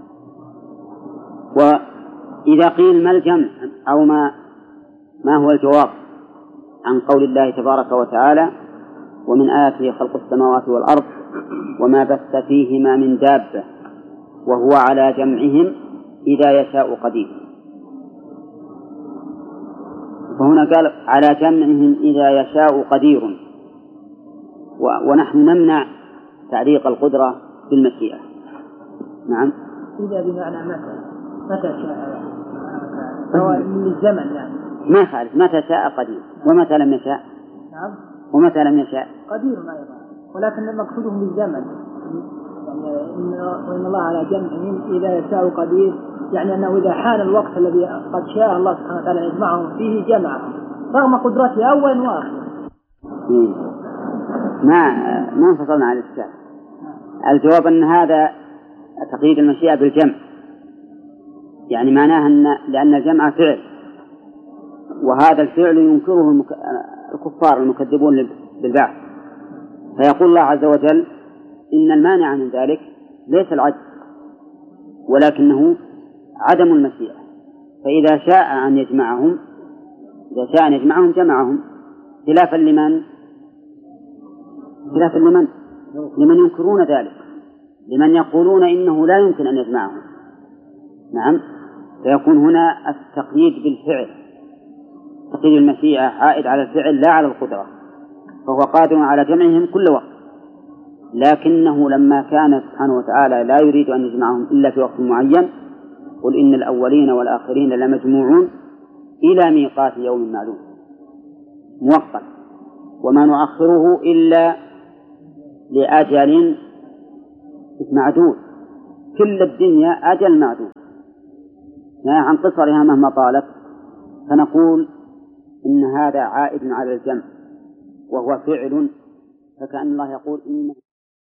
وإذا قيل ما الجمع أو ما هو الجواب عن قول الله تبارك وتعالى ومن آياته خلق السماوات والأرض وما بث فيهما من دابة وهو على جمعهم إذا يشاء قدير. فهنا قال على جمعهم إذا يشاء قدير، ونحن نمنع تعليق القدرة بالمشيئة. نعم. إذا بمعنى متى شاء سواء من الزمن يعني ما خالف، متى شاء قدير ومتى لم يشاء. نعم. ومتى لم يشاء قدير أيضا، ولكن المقصود بالزمن يعني إن الله على جمعهم إذا يشاء قدير، يعني أنه إذا حان الوقت الذي قد شاء الله سبحانه وتعالى يجمعهم فيه جمعهم رغم قدرته أول وآخر. ما انفصلنا عن الإشكال. الجواب أن هذا تقييد المشيئة بالجمع، يعني معناه لأن الجمع فعل، وهذا الفعل ينكره الكفار المكذبون بالبعث، فيقول الله عز وجل إن المانع من ذلك ليس العجز ولكنه عدم المشيئة. فإذا شاء أن يجمعهم جمعهم، خلافا لمن ينكرون ذلك، لمن يقولون إنه لا يمكن أن يجمعهم. نعم. فيكون هنا التقييد بالفعل، تقييد المشيئة عائد على الفعل لا على القدرة، فهو قادر على جمعهم كل وقت، لكنه لما كان سبحانه وتعالى لا يريد أن يجمعهم إلا في وقت معين قل إن الأولين والآخرين لمجموعون إلى ميقات يوم معلوم مؤقت وما نؤخره إلا لأجل معدود، كل الدنيا أجل معدود، يعني عن قصرها مهما طالت، فنقول إن هذا عائد على الجمع وهو فعل، فكأن الله يقول إن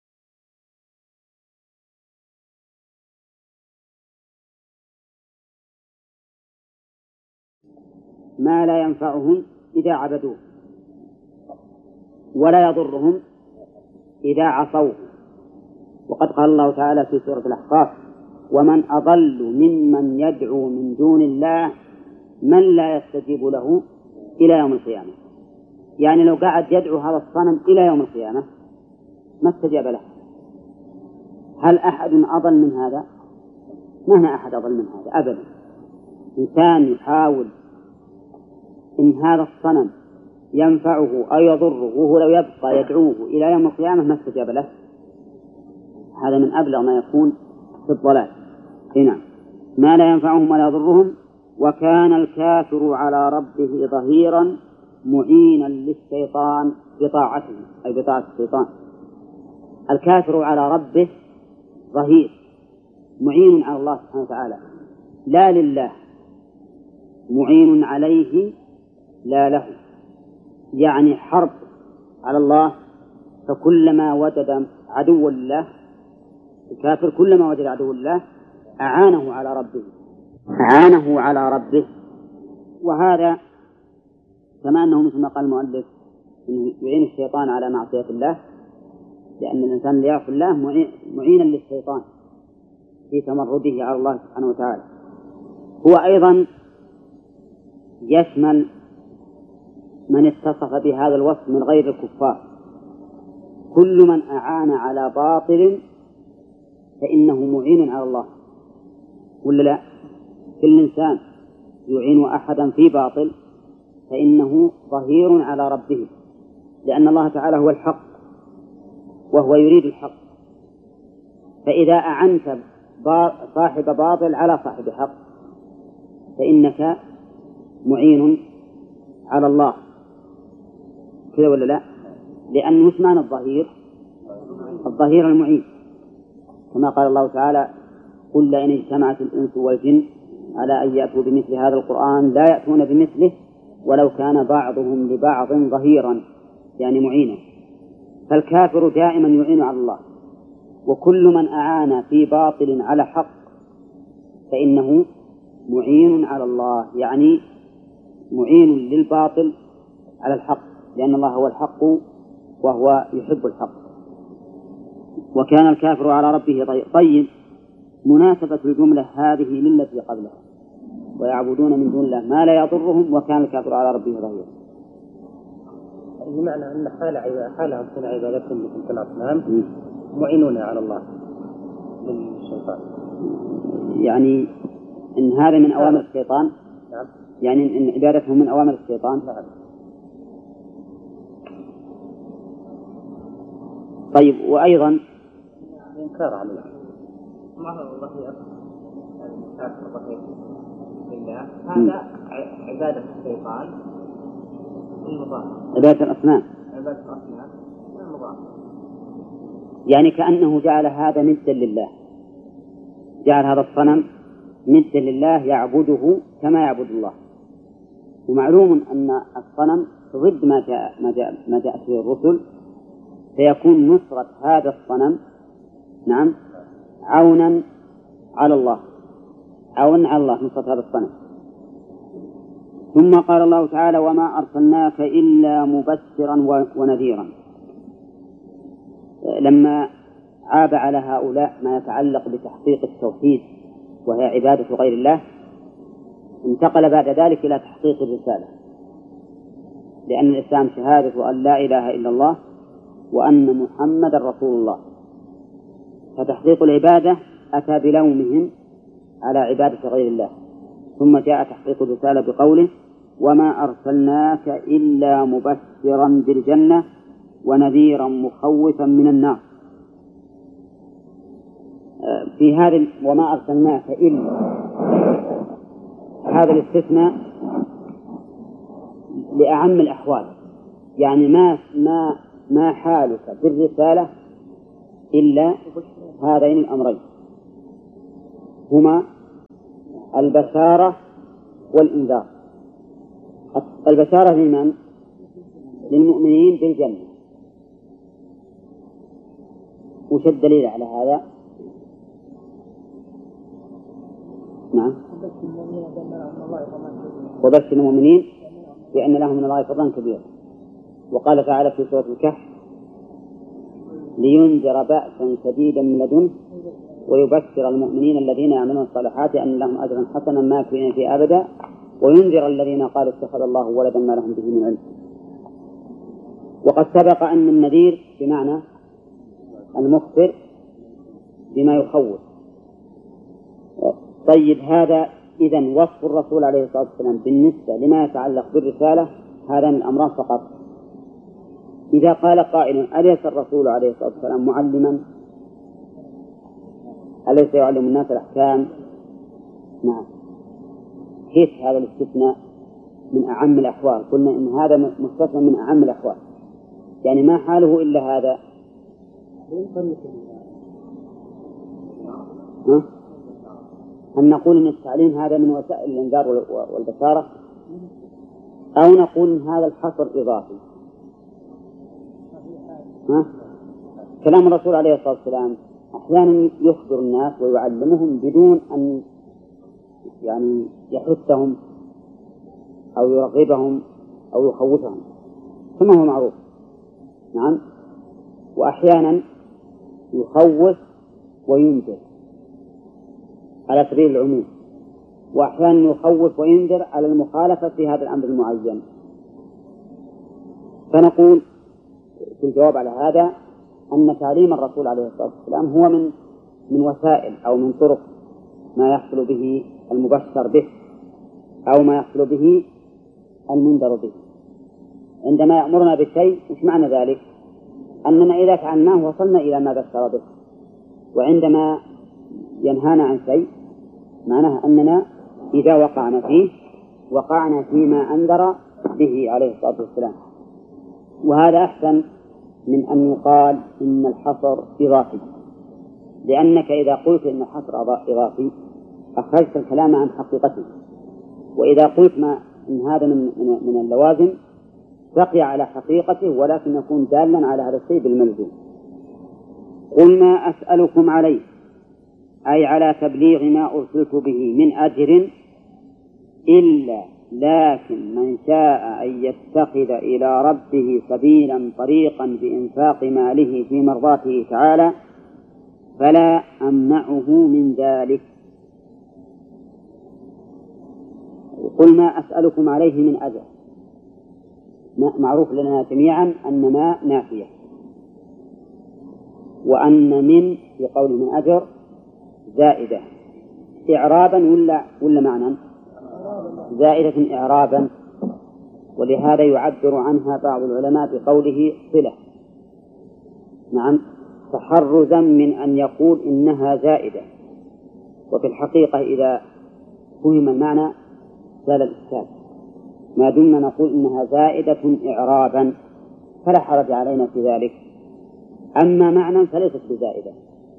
ما لا ينفعهم إذا عبدوه ولا يضرهم إذا عصوه. وقد قال الله تعالى في سورة الأحقاف: ومن أضل ممن يدعو من دون الله من لا يستجيب له إلى يوم القيامة. يعني لو قاعد يدعو هذا الصنم إلى يوم القيامة ما استجاب له. هل أحد أضل من هذا؟ ما هنا أحد أضل من هذا أبدا. إنسان يحاول إن هذا الصنم ينفعه أو يضره وهو لو يبقى يدعوه إلى يوم القيامة ما استجاب له، هذا من أبلغ ما يكون في الضلال. نعم، ما لا ينفعهم ولا يضرهم. وكان الكافر على ربه ظهيرا معينا للشيطان بطاعته، أي بطاعة الشيطان. الكافر على ربه ظهير معين على الله سبحانه وتعالى، لا لله، معين عليه لا له، يعني حرب على الله. فكلما وجد عدو الله الكافر، كلما وجد عدو الله أعانه على ربه. وهذا كما أنه مثل ما قال المؤلف إنه يعين الشيطان على معصية الله، لأن الإنسان ليعصي الله معينا للشيطان في تمرده على الله سبحانه وتعالى. هو أيضا يشمل من اتصف بهذا الوصف من غير الكفار. كل من أعان على باطل فإنه معين على الله، ولا لا؟ كل إنسان يعين أحدا في باطل فإنه ظهير على ربه، لأن الله تعالى هو الحق وهو يريد الحق. فإذا أعنت صاحب باطل على صاحب حق فإنك معين على الله، كذا ولا لا؟ لأن وش معنى الظهير؟ الظهير المعين، كما قال الله تعالى: قل لئن اجتمعت الإنس والجن على أن يأتوا بمثل هذا القرآن لا يأتون بمثله ولو كان بعضهم لبعض ظهيرا، يعني معينا. فالكافر دائما يعين على الله، وكل من أعان في باطل على حق فإنه معين على الله، يعني معين للباطل على الحق، لأن الله هو الحق وهو يحب الحق. وكان الكافر على ربه طيب، مناسبة الجملة هذه للتي قبلها: ويعبدون من دون الله ما لا يضرهم وكان الكافر على ربه ظهيرا. بمعنى أن حالهم من عبادتهم مثل الأصنام معينون على الله للشيطان، يعني إن هذا من أوامر الشيطان. نعم. يعني إن عبادتهم من أوامر الشيطان. نعم. طيب، وأيضا إنكار على الله. هذا عبادة الشيطان عبادة الأصنام، يعني كأنه جعل هذا ندا لله، جعل هذا الصنم ندا لله يعبده كما يعبد الله. ومعلوم أن الصنم ضد ما جاءت به الرسل، فيكون نصرة هذا الصنم نعم عونا على الله، نصرة هذا الصنم. ثم قال الله تعالى: وما أرسلناك إلا مبشرا ونذيرا. لما عاب على هؤلاء ما يتعلق بتحقيق التوحيد وهي عبادة غير الله، انتقل بعد ذلك إلى تحقيق الرسالة، لأن الإسلام شهادة أن لا إله إلا الله وأن محمد رسول الله. فتحقيق العبادة أتى بلومهم على عبادة غير الله، ثم جاء تحقيق الرسالة بقوله: وما أرسلناك إلا مبشرا بالجنة ونذيرا مخوفا من النار. في هذا وما أرسلناك إلا، هذا الاستثناء لأعم الأحوال، يعني ما حالك بالرسالة إلا هذين الأمرين: هما البشارة والإنذار. البشارة لمن؟ للمؤمنين بالجنة. وش الدليل على هذا؟ نعم. وبشر المؤمنين بأن لهم من الله فضلا كبيرا. وقال تعالى في سورة الكهف: لينذر بأسا شديدا من لدنه ويبشر المؤمنين الذين يعملون الصالحات أن لهم أجرا حسنا ماكثين فيه أبدا وينذر الذين قالوا اتخذ الله ولدا ما لهم به من علم. وقد سبق أن النذير بمعنى المخبر بما يخوف. طيب، هذا إذن وصف الرسول عليه الصلاة والسلام بالنسبة لما يتعلق بالرسالة هذا من الأمران فقط. إذا قال قائل: أليس الرسول عليه الصلاة والسلام معلما؟ أليس يعلم الناس الأحكام؟ نعم. كيف هذا الاستثناء من أعم الأحوال؟ قلنا إن هذا مستثنى من أعم الأحوال، يعني ما حاله إلا هذا. هل نقول إن التعليم هذا من وسائل الإنذار والبشارة، أو نقول إن هذا الحصر إضافي؟ كلام الرسول عليه الصلاة والسلام أحيانا يخبر الناس ويعلمهم بدون أن يعني يحثهم أو يرغبهم أو يخوفهم كما هو معروف. نعم. وأحيانا يخوف وينذر على سبيل العموم، وأحيانا يخوف وينذر على المخالفة في هذا الأمر المعين. فنقول في الجواب على هذا أن تعليم الرسول عليه الصلاة والسلام هو من وسائل أو من طرق ما يحصل به المبشر به أو ما يحصل به المنذر به. عندما يأمرنا بشيء إيش معنى ذلك؟ أننا إذا فعلناه وصلنا إلى ما بشر به، وعندما ينهانا عن شيء معناه أننا إذا وقعنا فيه وقعنا فيما أنذر به عليه الصلاة والسلام. وهذا أحسن من أن يقال إن الحصر إضافي، لأنك إذا قلت إن الحصر إضافي أخرجت الكلام عن حقيقته، وإذا قلت ما إن هذا من اللوازم بقي على حقيقته ولكن يكون دالا على هذا الشيء بالملزوم. قل ما أسألكم عليه أي على تبليغ ما أرسلت به من أجر إلا لكن من شاء أن يتخذ إلى ربه سبيلا طريقا بإنفاق ماله في مرضاته تعالى فلا أمنعه من ذلك. قل ما أسألكم عليه من أجر، معروف لنا جميعا أن ما نافية، وأن من في قول من أجر زائدة إعرابا ولا معنى؟ زائدة إعرابا، ولهذا يعبر عنها بعض العلماء بقوله صلة. نعم، تحرزا من أن يقول إنها زائدة، وفي الحقيقة إذا فهم المعنى زال الإشكال، ما دمنا نقول إنها زائدة إعرابا فلا حرج علينا في ذلك. أما معنى فليست بزائدة.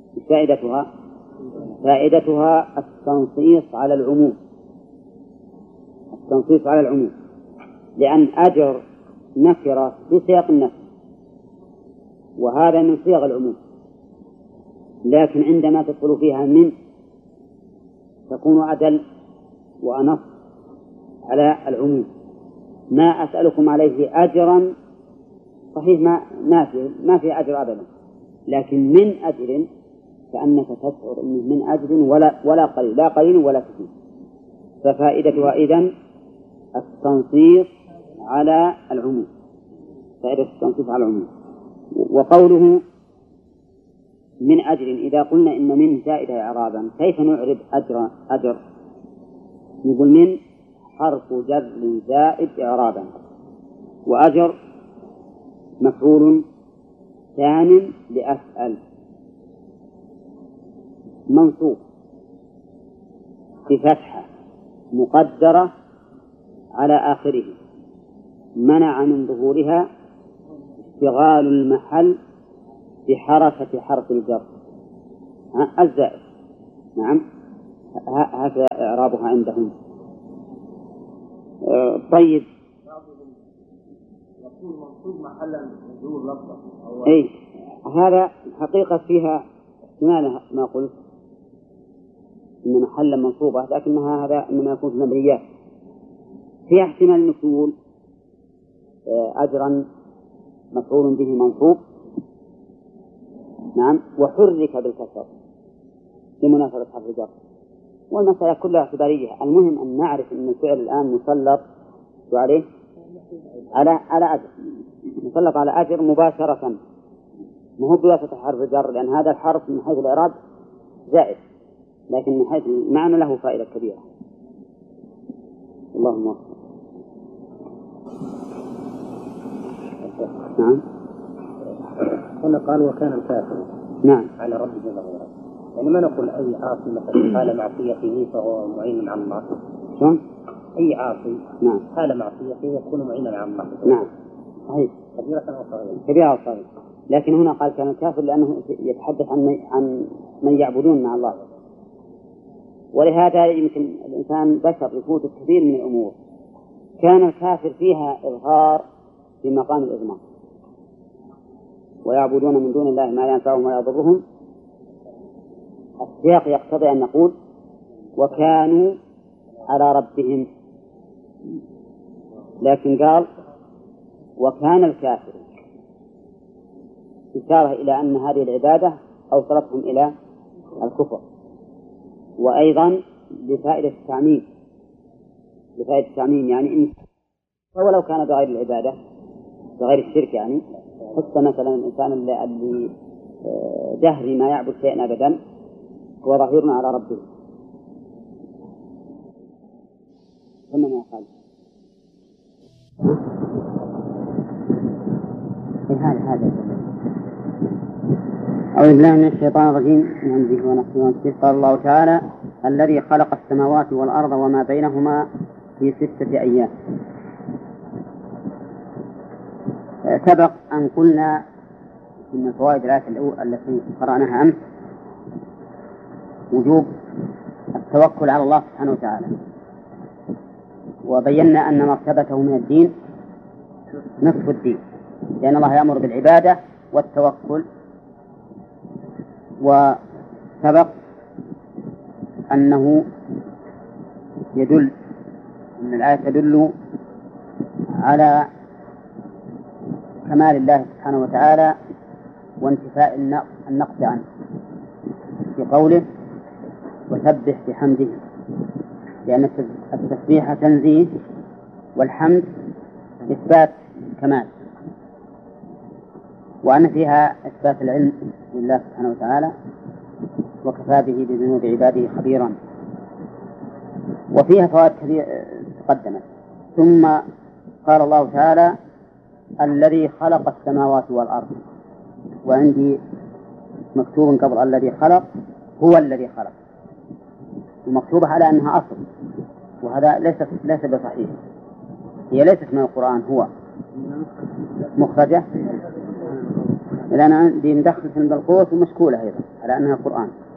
فائدتها التنصيص على العموم، التنصيص على العموم، لأن أجر نكرة بسياق النفي وهذا من صيغ العموم، لكن عندما تدخل فيها من تكون أدل وأنص على العموم. ما أسألكم عليه أجرا صحيح ما في أجر أبدا، لكن من أجر كأنك تشعر أنه من أجر ولا قليل، لا قليل ولا كثير. ففائدتها إذن التنصيص على العموم، فائدة التنصيص على العموم. وقوله من أجر، إذا قلنا إن من زائدة إعرابا كيف نعرب أجر؟ نقول من حرف جر زائد إعرابا، وأجر مفعول ثان لأسأل منصوب بفتحة مقدرة على آخره منع من ظهورها اشتغال المحل بحركة حرف الجر الزائد. نعم، هذا إعرابها عندهم. طيب يكون منصوب محلا نزول لفظه أي هذا حقيقة فيها احتمال ما قلت إن محلا منصوبة، لكنها هذا إنما يكون في المبنيات. فيها احتمال نقول أجرا مفعول به منصوب، نعم، وحرك بالكسر لمناسبة حرف الجر، والمسألة كلها اعتبارية. المهم أن نعرف أن الفعل الآن مسلط عليه على أجر، مسلط على أجر مباشرة، ما هو بواسطة حرف الجر، لأن هذا الحرف من حيث الإعراب زائد، لكن من حيث المعنى له فائدة كبيرة. اللهم وفق. نعم. هنا قال وكان الكافر نعم على ربه ظهيرا، يعني ما نقول أي عاصي مثلا حال معصيته فهو معين على الله. شلون؟ أي عاصي نعم حال معصيته يكون معينا على الله. نعم صحيح. كبيرة أو صغيرة؟ كبيرة أو صغيرة، لكن هنا قال كان الكافر لأنه يتحدث عن من يعبدون مع الله، ولهذا يمكن الإنسان بشر يفوت كثير من الأمور. كان الكافر فيها إظهار في مقام الإضمار، ويعبدون من دون الله ما لا ينفعهم ولا يضرهم. السياق يقتضي أن نقول وكانوا على ربهم، لكن قال وكان الكافر، إشارة إلى أن هذه العبادة أوصلتهم إلى الكفر، وأيضا لفائدة التعميم، يعني إن ولو كان بغير العبادة بغير الشرك، يعني حتى مثلا الإنسان اللي دهري ما يعبد شيئا أبدا هو ظهير على ربه. ثم ما قال هذا أعوذ بالله من الشيطان الرجيم من همزه ونفسه ونفسه. قال الله تعالى الذي خلق السماوات والأرض وما بينهما في 6 أيام. سبق أن قلنا من فوائد الآية التي قرأناها أمس وجوب التوكل على الله سبحانه وتعالى، وبينا أن مرتبته من الدين نصف الدين، لأن الله يأمر بالعبادة والتوكل. وسبق أنه يدل أن الآية تدل على كمال الله سبحانه وتعالى وانتفاء النقص عنه في قوله وسبح بحمده، لأن التسبيح تنزيه والحمد إثبات كمال، وأن فيها إثبات العلم لله سبحانه وتعالى وكفى به بذنوب عباده خبيرا. وفيها فوائد كثيرة تقدمت. ثم قال الله تعالى الذي خلق السماوات والأرض، وعندي مكتوب قبل الذي خلق هو الذي خلق، ومكتوبة على أنها أصل، وهذا ليس بصحيح، هي ليست من القرآن، هو مخرجة، لأن عندي مدخل في القوس ومشكولة أيضا على أنها القرآن.